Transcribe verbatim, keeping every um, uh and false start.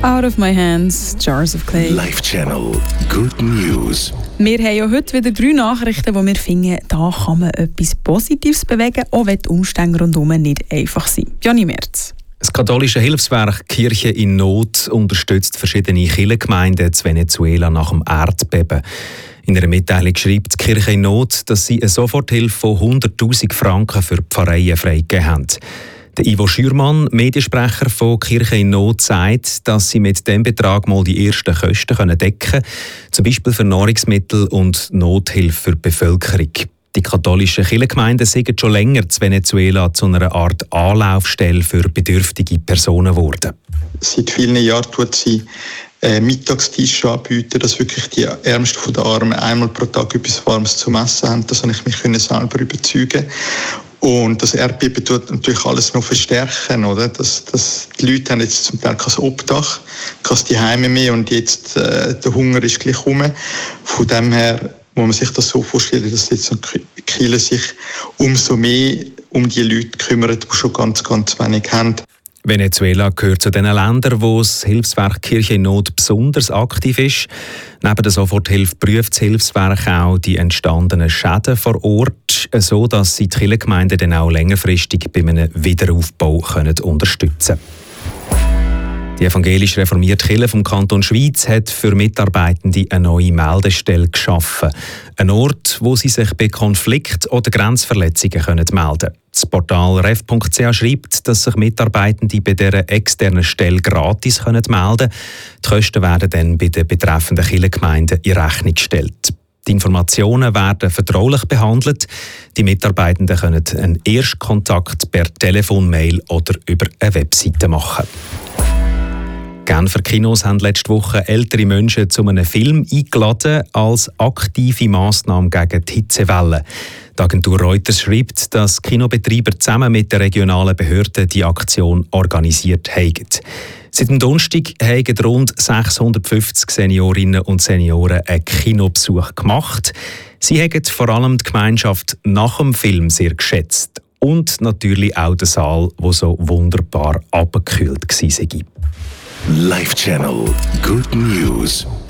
Out of my hands, Jars of Clay. Life Channel, Good News. Wir haben ja heute wieder drei Nachrichten, wo wir finden, da kann man etwas Positives bewegen, auch wenn die Umstände rundherum nicht einfach sind. Jani Merz. Das katholische Hilfswerk Kirche in Not unterstützt verschiedene Kirchengemeinden in Venezuela nach dem Erdbeben. In einer Mitteilung schreibt die Kirche in Not, dass sie eine Soforthilfe von hunderttausend Franken für die Pfarreien freigegeben haben. Der Ivo Schürmann, Mediensprecher von Kirche in Not, sagt, dass sie mit diesem Betrag mal die ersten Kosten decken können, zum Beispiel für Nahrungsmittel und Nothilfe für die Bevölkerung. Die katholischen Kirchengemeinden sind schon länger in Venezuela zu einer Art Anlaufstelle für bedürftige Personen geworden. Seit vielen Jahren tut sie äh, Mittagstische anbieten, dass wirklich die Ärmsten von den Armen einmal pro Tag etwas Warmes zum Essen haben. Das konnte ich mich selber überzeugen. Und das Erdbeben tut natürlich alles noch verstärken, oder? Das, das, die Leute haben jetzt zum Teil kein Obdach, kein Zuhause mehr und jetzt äh, der Hunger ist gleich rum. Von dem her muss man sich das so vorstellen, dass jetzt die Kirche sich umso mehr um die Leute kümmert, die schon ganz, ganz wenig haben. Venezuela gehört zu den Ländern, wo das Hilfswerk Kirche in Not besonders aktiv ist. Neben der Soforthilfe prüft das Hilfswerk auch die entstandenen Schäden vor Ort, so dass sie die Kirchengemeinden dann auch längerfristig bei einem Wiederaufbau können unterstützen können. Die evangelisch reformierte Kirche vom Kanton Schwyz hat für Mitarbeitende eine neue Meldestelle geschaffen. Ein Ort, wo sie sich bei Konflikt- oder Grenzverletzungen melden können. Das Portal ref punkt c h schreibt, dass sich Mitarbeitende bei dieser externen Stelle gratis melden können. Die Kosten werden dann bei den betreffenden Kirchengemeinden in Rechnung gestellt. Die Informationen werden vertraulich behandelt. Die Mitarbeitenden können einen Erstkontakt per Telefon, Mail oder über eine Webseite machen. Genfer Kinos haben letzte Woche ältere Menschen zu einem Film eingeladen als aktive Massnahme gegen die Hitzewelle. Die Agentur Reuters schreibt, dass Kinobetreiber zusammen mit den regionalen Behörden die Aktion organisiert haben. Seit dem Donnerstag haben rund sechshundertfünfzig Seniorinnen und Senioren einen Kinobesuch gemacht. Sie haben vor allem die Gemeinschaft nach dem Film sehr geschätzt. Und natürlich auch den Saal, der so wunderbar abgekühlt war. Life Channel, Good News.